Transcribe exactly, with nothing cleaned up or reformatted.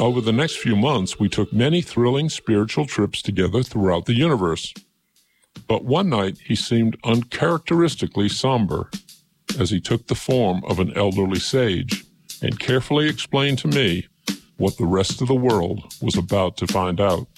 Over the next few months, we took many thrilling spiritual trips together throughout the universe. But one night, he seemed uncharacteristically somber as he took the form of an elderly sage and carefully explained to me what the rest of the world was about to find out.